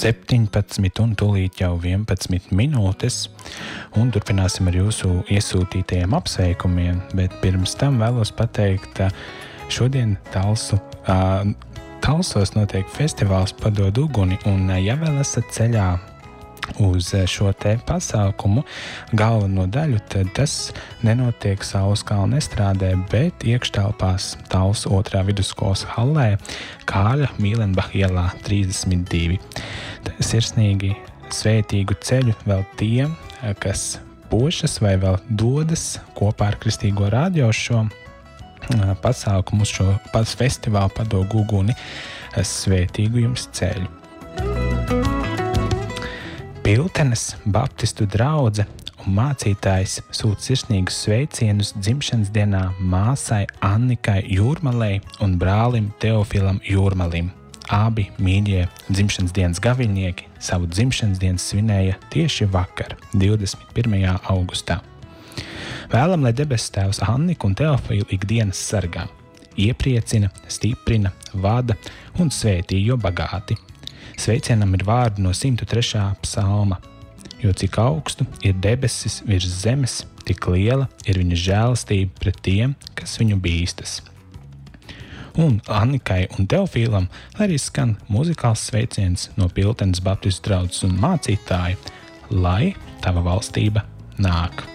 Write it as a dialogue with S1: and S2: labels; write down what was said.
S1: 17 un tūlīt jau 11 minūtes, un turpināsim ar jūsu iesūtītajiem apsveikumiem, bet pirms tam vēlos pateikt, šodien Talsos notiek festivāls Padod uguni, un ja vēl esat ceļā uz šo te pasākumu galveno daļu, tad tas nenotiek Saules kalna estrādē, bet iekštelpās Talsu 2. vidusskolas hallē Kāļa Mīlenbacha ielā 32. Sirsnīgi svētīgu ceļu vēl tiem, kas pošas vai vēl dodas kopā ar Kristīgo radio šo pasākumu, šo festivālu Padod uguni, svētīgu jums ceļu. Piltenes baptistu draudze un mācītājs sūt sirsnīgus sveicienus dzimšanas dienā māsai Annikai Jūrmalei un brālim Teofilam Jūrmalim. Abi mīļie dzimšanas dienas gaviļnieki savu dzimšanas dienu svinēja tieši vakar, 21. augustā. Vēlam, lai debesu Tēvs Anniku un Teofilu ikdienas sargā, iepriecina, stiprina, vada un svētī jo bagāti. Sveicienam ir vārdi no 103. psalma, jo cik augstu ir debesis virs zemes, tik liela ir viņa žēlastība pret tiem, kas viņu bīstas. Un Annikai un Teofilam arī skan muzikāls sveiciens no Piltenes baptistu draudzes un mācītāja, lai tava valstība nāk.